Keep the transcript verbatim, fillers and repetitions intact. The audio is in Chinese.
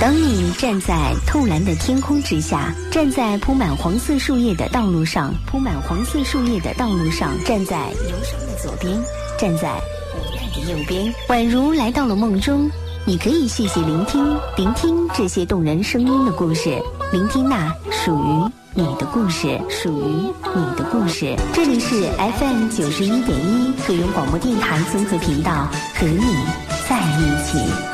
当你站在透蓝的天空之下，站在铺满黄色树叶的道路上，铺满黄色树叶的道路上，站在忧伤的左边，站在无奈的右边，宛如来到了梦中。你可以细细聆听，聆听这些动人声音的故事，聆听那属于你的故事，属于你的故事。这里是 F M 九十一点一 合源广播电台综合频道，和你在一起。